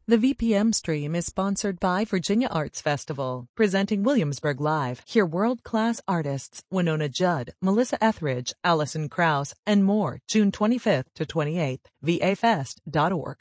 The VPM stream is sponsored by Virginia Arts Festival, presenting Williamsburg Live. Hear world-class artists Winona Judd, Melissa Etheridge, Alison Krauss, and more June 25th to 28th. vafest.org.